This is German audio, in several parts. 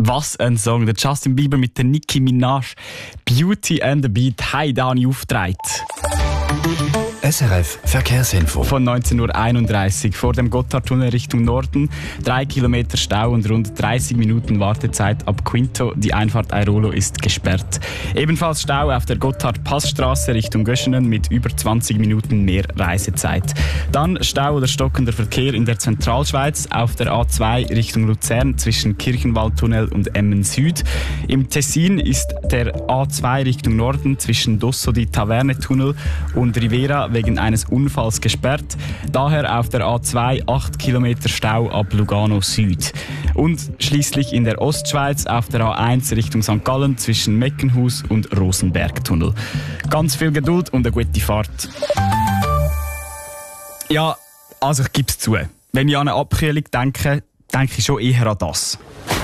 Was ein Song. Der Justin Bieber mit der Nicki Minaj. Beauty and the Beat. Hey, Dani auftreibt. SRF Verkehrsinfo. Von 19.31 Uhr vor dem Gotthardtunnel Richtung Norden. 3 Kilometer Stau und rund 30 Minuten Wartezeit ab Quinto. Die Einfahrt Airolo ist gesperrt. Ebenfalls Stau auf der Gotthard-Passstraße Richtung Göschenen mit über 20 Minuten mehr Reisezeit. Dann Stau oder stockender Verkehr in der Zentralschweiz auf der A2 Richtung Luzern zwischen Kirchenwaldtunnel und Emmen Süd. Im Tessin ist der A2 Richtung Norden zwischen Dosso di Taverne-Tunnel und Rivera wegen eines Unfalls gesperrt. Daher auf der A2 8 Kilometer Stau ab Lugano Süd. Und schließlich in der Ostschweiz auf der A1 Richtung St. Gallen zwischen Meckenhus und Rosenbergtunnel. Ganz viel Geduld und eine gute Fahrt. Ja, also ich gebe es zu. Wenn ich an eine Abkühlung denke ich schon eher an das.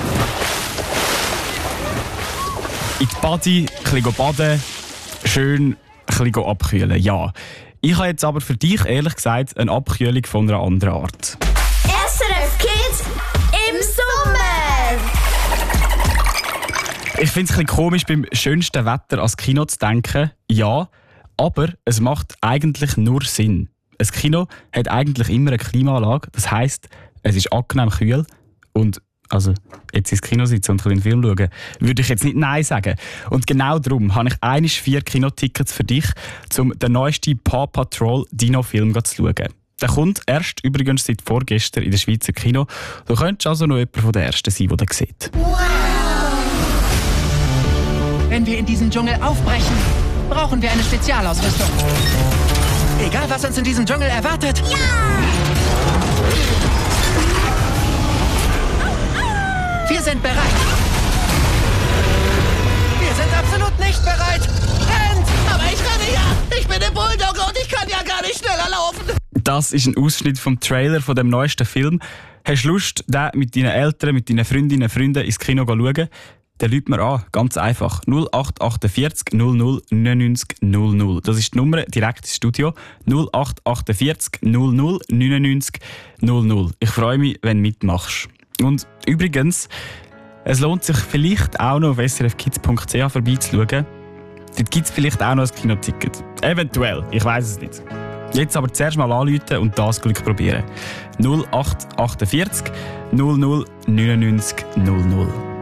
In die Badi, ein bisschen baden, schön ein bisschen abkühlen, ja. Ich habe jetzt aber für dich, ehrlich gesagt, eine Abkühlung von einer anderen Art. SRF Kids im Sommer! Ich finde es ein bisschen komisch, beim schönsten Wetter ans Kino zu denken, ja, aber es macht eigentlich nur Sinn. Ein Kino hat eigentlich immer eine Klimaanlage, das heisst, es ist angenehm kühl und also jetzt ins Kino sitzen und einen Film schauen, würde ich jetzt nicht Nein sagen. Und genau darum habe ich 4 Kinotickets für dich, um den neuesten Paw Patrol Dino-Film zu schauen. Der kommt erst übrigens seit vorgestern in der Schweizer Kino. Du könntest also noch jemand von den Ersten sein, der den sieht. Wow! Wenn wir in diesen Dschungel aufbrechen, brauchen wir eine Spezialausrüstung. Egal, was uns in diesem Dschungel erwartet. Ja! Wir sind bereit. Wir sind absolut nicht bereit. Rennt! Aber ich renne ja! Ich bin der Bulldogger und ich kann ja gar nicht schneller laufen! Das ist ein Ausschnitt vom Trailer von dem neuesten Film. Hast du Lust, den mit deinen Eltern, mit deinen Freundinnen und Freunden ins Kino zu schauen? Dann ruft mir an, ganz einfach. 0848 00 99 00. Das ist die Nummer direkt ins Studio. 0848 00 99 00. Ich freue mich, wenn du mitmachst. Und übrigens, es lohnt sich vielleicht auch noch auf srfkids.ch vorbeizuschauen. Dort gibt es vielleicht auch noch ein Kinoticket. Eventuell, ich weiss es nicht. Jetzt aber zuerst mal anrufen und das Glück probieren. 0848 00 99 00.